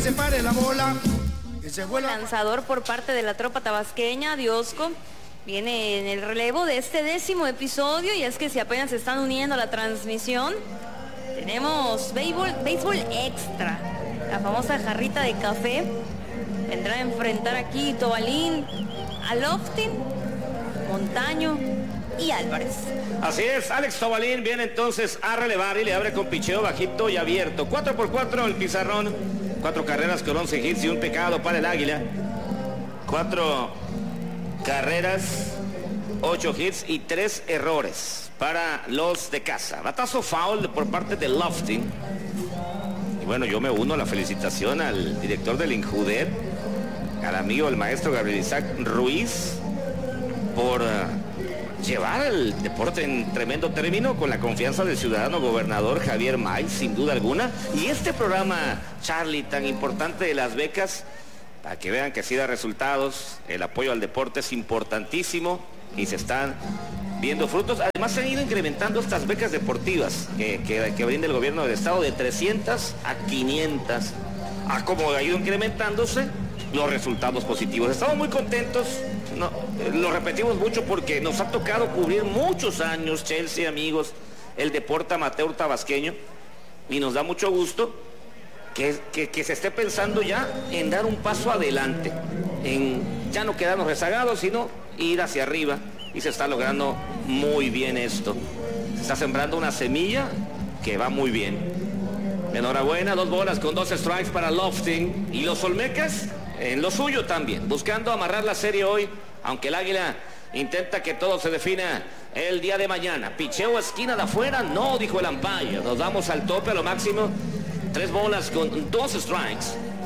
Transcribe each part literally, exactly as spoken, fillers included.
se pare la bola. Que se vuelva. Lanzador por parte de la tropa tabasqueña, Diosco. Viene en el relevo de este décimo episodio, y es que si apenas se están uniendo a la transmisión, tenemos béisbol, béisbol extra, la famosa jarrita de café. Vendrá a enfrentar aquí Tobalín, a Loftin, Montaño y Álvarez. Así es, Alex Tobalín viene entonces a relevar y le abre con picheo bajito y abierto. cuatro por cuatro el pizarrón, cuatro carreras con once hits y un pecado para el Águila. Cuatro carreras, ocho hits y tres errores para los de casa. Batazo foul por parte de Loftin. Y bueno, yo me uno a la felicitación al director del Injuder, al amigo, el maestro Gabriel Isaac Ruiz, por uh, llevar el deporte en tremendo término con la confianza del ciudadano gobernador Javier May, sin duda alguna. Y este programa, Charlie, tan importante de las becas, para que vean que sí da resultados. El apoyo al deporte es importantísimo y se están viendo frutos. Además se han ido incrementando estas becas deportivas que, que, que brinda el gobierno del estado, de trescientas a quinientas. A como ha ido incrementándose los resultados positivos. Estamos muy contentos, no, lo repetimos mucho porque nos ha tocado cubrir muchos años, Chelsea, amigos, el deporte amateur tabasqueño, y nos da mucho gusto Que, que, que se esté pensando ya en dar un paso adelante, en ya no quedarnos rezagados, sino ir hacia arriba, y se está logrando muy bien esto. Se está sembrando una semilla que va muy bien. Enhorabuena, dos bolas con dos strikes para Loftin, y los Olmecas en lo suyo también, buscando amarrar la serie hoy, aunque el Águila intenta que todo se defina el día de mañana. Picheo esquina de afuera, no, dijo el umpire. Nos vamos al tope, a lo máximo. Tres bolas con dos strikes.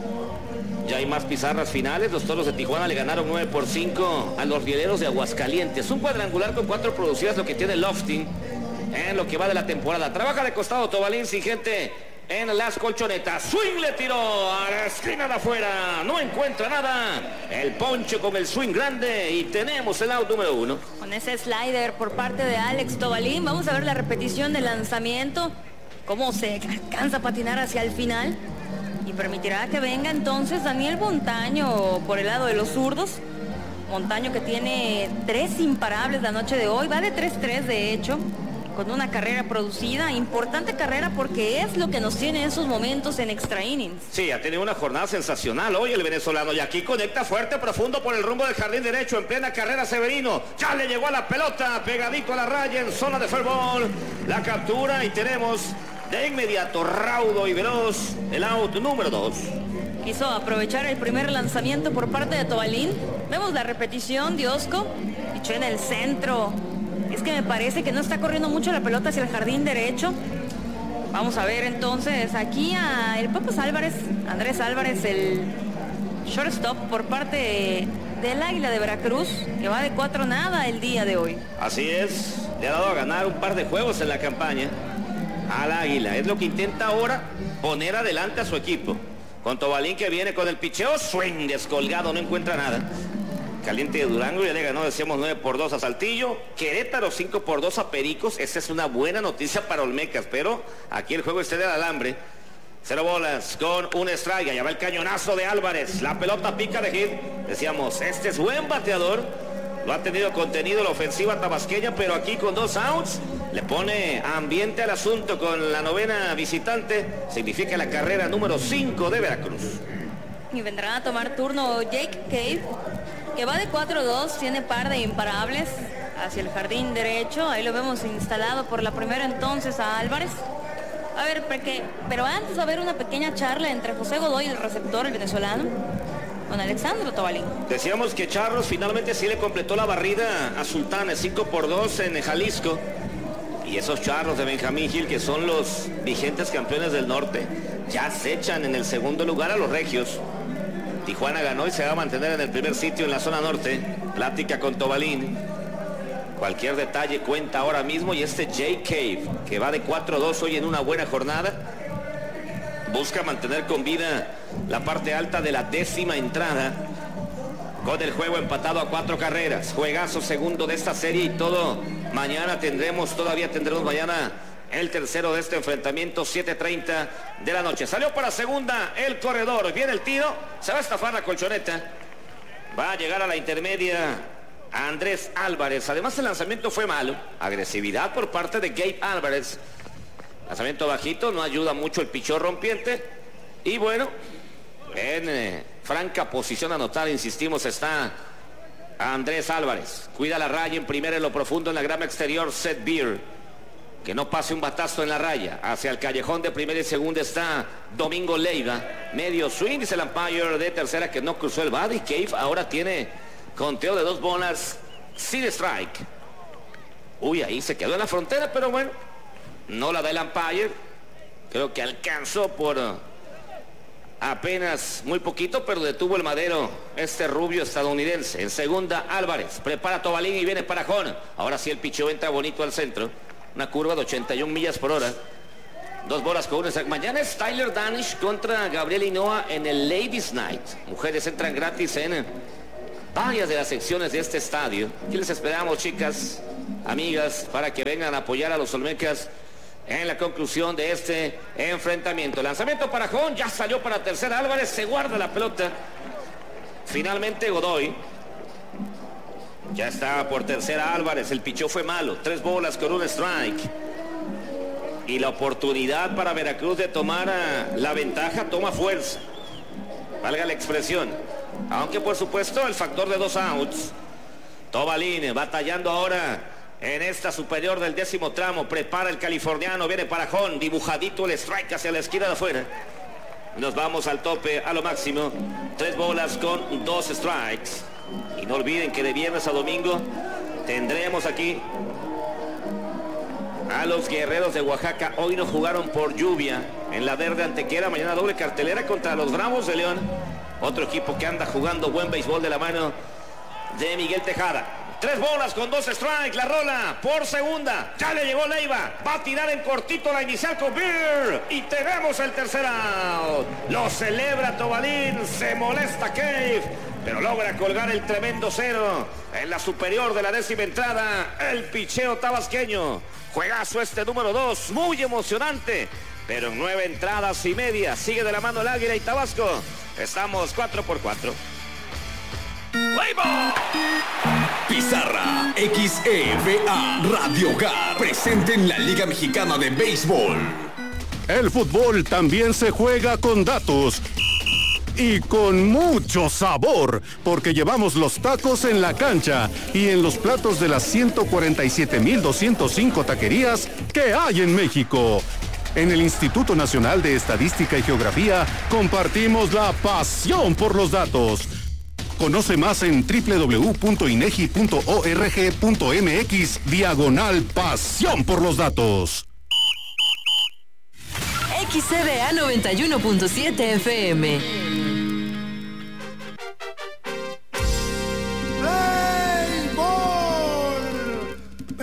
Ya hay más pizarras finales. Los Toros de Tijuana le ganaron nueve por cinco a los Rieleros de Aguascalientes. Un cuadrangular con cuatro producidas, lo que tiene Loftin en lo que va de la temporada. Trabaja de costado Tobalín, sin gente en las colchonetas. Swing le tiró a la esquina de afuera. No encuentra nada. El poncho con el swing grande, y tenemos el out número uno. Con ese slider por parte de Alex Tobalín. Vamos a ver la repetición del lanzamiento, cómo se alcanza a patinar hacia el final, y permitirá que venga entonces Daniel Montaño por el lado de los zurdos. Montaño, que tiene tres imparables la noche de hoy, va de tres tres de hecho, con una carrera producida, importante carrera, porque es lo que nos tiene en esos momentos en extra innings. Sí, ha tenido una jornada sensacional hoy el venezolano, y aquí conecta fuerte, profundo por el rumbo del jardín derecho, en plena carrera Severino, ya le llegó a la pelota, pegadito a la raya en zona de fair ball, la captura, y tenemos de inmediato, raudo y veloz, el out número dos. Quiso aprovechar el primer lanzamiento por parte de Tobalín. Vemos la repetición, Diosco, pichó en el centro. Es que me parece que no está corriendo mucho la pelota hacia el jardín derecho. Vamos a ver entonces aquí a el Papas Álvarez, Andrés Álvarez, el shortstop por parte del Águila de Veracruz, que va de cuatro nada el día de hoy. Así es, le ha dado a ganar un par de juegos en la campaña al Águila. Es lo que intenta ahora, poner adelante a su equipo. Con Tobalín, que viene con el picheo, swing descolgado, no encuentra nada. Caliente de Durango ya le ganó, decíamos, nueve por dos a Saltillo. Querétaro cinco por dos a Pericos. Esa es una buena noticia para Olmecas, pero aquí el juego está del alambre. Cero bolas con un strike. Allá va el cañonazo de Álvarez. La pelota pica de hit. Decíamos, este es buen bateador. Lo ha tenido contenido la ofensiva tabasqueña, pero aquí con dos outs le pone ambiente al asunto con la novena visitante. Significa la carrera número cinco de Veracruz. Y vendrán a tomar turno Jake Cave, que va de cuatro dos, tiene par de imparables hacia el jardín derecho. Ahí lo vemos instalado por la primera entonces a Álvarez. A ver, porque, pero antes va a haber una pequeña charla entre José Godoy, el receptor, el venezolano, con Alexandro Tobalín. Decíamos que Charros finalmente sí le completó la barrida a Sultanes, cinco por dos en Jalisco. Y esos Charros de Benjamín Gil, que son los vigentes campeones del norte, ya se echan en el segundo lugar a los regios. Tijuana ganó y se va a mantener en el primer sitio en la zona norte. Plática con Tobalín. Cualquier detalle cuenta ahora mismo, y este Jay Cave, que va de cuatro dos hoy en una buena jornada, busca mantener con vida la parte alta de la décima entrada, con el juego empatado a cuatro carreras. Juegazo segundo de esta serie, y todo mañana tendremos, todavía tendremos mañana el tercero de este enfrentamiento, siete treinta de la noche. Salió para segunda el corredor, viene el tiro, se va a estafar la colchoneta, va a llegar a la intermedia Andrés Álvarez. Además el lanzamiento fue malo, agresividad por parte de Gabe Álvarez, lanzamiento bajito, no ayuda mucho el pichón rompiente, y bueno, en eh, franca posición a anotar, insistimos, está Andrés Álvarez. Cuida la raya en primera en lo profundo en la grama exterior Seth Beer. Que no pase un batazo en la raya. Hacia el callejón de primera y segunda está Domingo Leiva. Medio swing, dice el umpire de tercera que no cruzó el bat. Y Cave ahora tiene conteo de dos bolas sin strike. Uy, ahí se quedó en la frontera, pero bueno, no la da el umpire. Creo que alcanzó por apenas muy poquito, pero detuvo el madero este rubio estadounidense. En segunda Álvarez, prepara Tobalín y viene para Jón. Ahora sí el picheo entra bonito al centro, una curva de ochenta y una millas por hora, dos bolas con un strike. Mañana es Tyler Danish contra Gabriel Hinoa en el Ladies Night. Mujeres entran gratis en varias de las secciones de este estadio. Aquí les esperamos, chicas, amigas, para que vengan a apoyar a los Olmecas en la conclusión de este enfrentamiento. Lanzamiento para Jón, ya salió para tercera Álvarez, se guarda la pelota. Finalmente Godoy. Ya está por tercera Álvarez, el pichó fue malo, tres bolas con un strike. Y la oportunidad para Veracruz de tomar uh, la ventaja toma fuerza, valga la expresión. Aunque por supuesto el factor de dos outs. Tobalín batallando ahora en esta superior del décimo tramo, prepara el californiano, viene para Jón, dibujadito el strike hacia la esquina de afuera. Nos vamos al tope, a lo máximo, tres bolas con dos strikes. Y no olviden que de viernes a domingo tendremos aquí a los Guerreros de Oaxaca. Hoy no jugaron por lluvia en la Verde Antequera, mañana doble cartelera contra los Bravos de León, otro equipo que anda jugando buen béisbol de la mano de Miguel Tejada. Tres bolas con dos strikes, la rola por segunda, ya le llegó Leiva, va a tirar en cortito la inicial con Beer y tenemos el tercer out. Lo celebra Tobalín, se molesta Cave, pero logra colgar el tremendo cero en la superior de la décima entrada. El picheo tabasqueño, juegazo este número dos, muy emocionante, pero en nueve entradas y media sigue de la mano el Águila y Tabasco. Estamos cuatro por cuatro. Pizarra X E V A Radio Hogar presente en la Liga Mexicana de Béisbol. El fútbol también se juega con datos y con mucho sabor, porque llevamos los tacos en la cancha y en los platos de las ciento cuarenta y siete mil doscientos cinco taquerías que hay en México. En el Instituto Nacional de Estadística y Geografía compartimos la pasión por los datos. Conoce más en doble u doble u doble u punto inegi punto org punto mx diagonal pasión por los datos. X E V A noventa y uno punto siete F M.